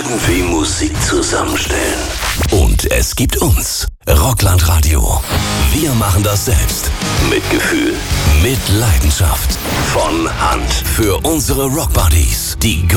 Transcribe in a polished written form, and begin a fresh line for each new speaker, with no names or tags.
irgendwie Musik zusammenstellen. Und es gibt uns, Rockland-Radio. Wir machen das selbst. Mit Gefühl, mit Leidenschaft. Von Hand. Für unsere Rockbuddies. Die